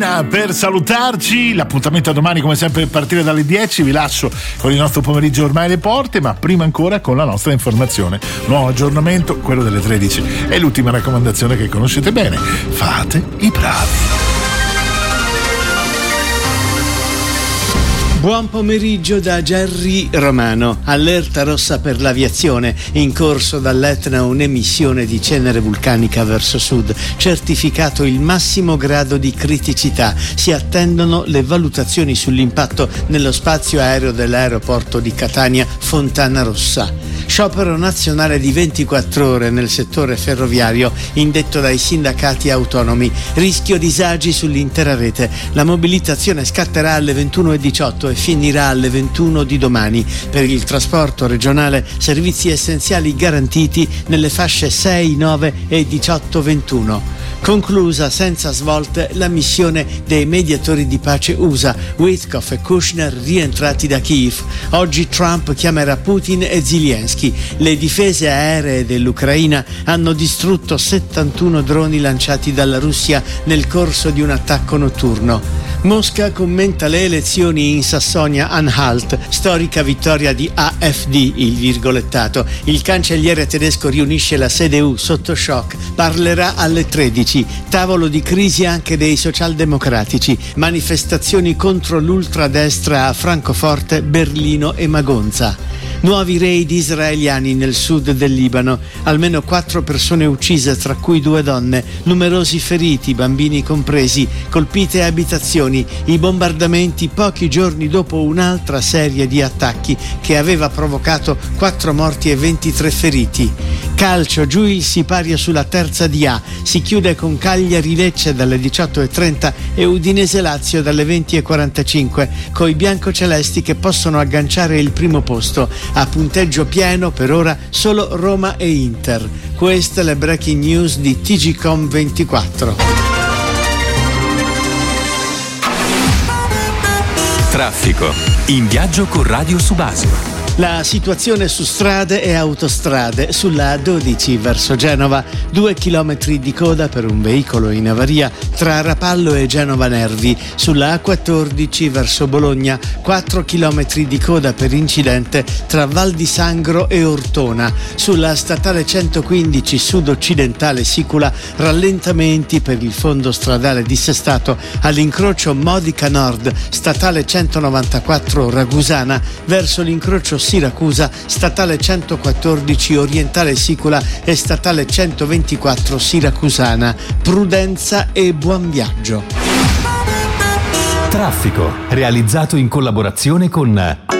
Per salutarci, l'appuntamento a domani come sempre a partire dalle 10. Vi lascio con il nostro pomeriggio ormai alle porte, ma prima ancora con la nostra informazione. Nuovo aggiornamento, quello delle 13, e l'ultima raccomandazione che conoscete bene: fate i bravi. Buon pomeriggio da Gerry Romano. Allerta rossa per l'aviazione. In corso dall'Etna un'emissione di cenere vulcanica verso sud. Certificato il massimo grado di criticità. Si attendono le valutazioni sull'impatto nello spazio aereo dell'aeroporto di Catania Fontanarossa. Sciopero nazionale di 24 ore nel settore ferroviario indetto dai sindacati autonomi. Rischio disagi sull'intera rete. La mobilitazione scatterà alle 21:18 e finirà alle 21 di domani. Per il trasporto regionale, servizi essenziali garantiti nelle fasce 6, 9 e 18-21. Conclusa senza svolte la missione dei mediatori di pace USA, Witkoff e Kushner rientrati da Kiev. Oggi Trump chiamerà Putin e Zelensky. Le difese aeree dell'Ucraina hanno distrutto 71 droni lanciati dalla Russia nel corso di un attacco notturno. Mosca commenta le elezioni in Sassonia-Anhalt, storica vittoria di AfD, il virgolettato. Il cancelliere tedesco riunisce la CDU sotto shock, parlerà alle 13. Tavolo di crisi anche dei socialdemocratici, manifestazioni contro l'ultradestra a Francoforte, Berlino e Magonza. Nuovi raid israeliani nel sud del Libano, almeno 4 persone uccise, tra cui 2 donne, numerosi feriti, bambini compresi, colpite abitazioni, i bombardamenti pochi giorni dopo un'altra serie di attacchi che aveva provocato 4 morti e 23 feriti. Calcio, giù il sipario sulla terza di A, si chiude con Cagliari Lecce dalle 18:30 e Udinese Lazio dalle 20:45, coi biancocelesti che possono agganciare il primo posto. A punteggio pieno per ora solo Roma e Inter. Queste le breaking news di TGcom 24. Traffico. In viaggio con Radio Subasio. La situazione su strade e autostrade. Sulla A12 verso Genova, 2 chilometri di coda per un veicolo in avaria tra Rapallo e Genova Nervi. Sulla A14 verso Bologna, 4 chilometri di coda per incidente tra Val di Sangro e Ortona. Sulla statale 115 sud-occidentale Sicula, rallentamenti per il fondo stradale dissestato all'incrocio Modica Nord, statale 194 Ragusana verso l'incrocio Siracusa, statale 114 orientale Sicula e statale 124 Siracusana. Prudenza e buon viaggio. Traffico, realizzato in collaborazione con